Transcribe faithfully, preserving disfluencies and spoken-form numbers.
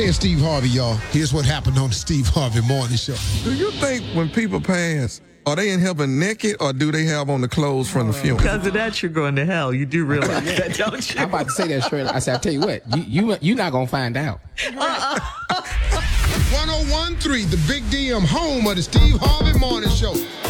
Hey, it's Steve Harvey, y'all. Here's what happened on the Steve Harvey Morning Show. Do you think when people pass, are they in heaven naked or do they have on the clothes from the funeral? Because of that, you're going to hell. You do realize that, don't you? I'm about to say that straight. I said, I tell you what, you, you, you're not going to find out. Uh-uh. one oh one point three, the Big D M, home of the Steve Harvey Morning Show.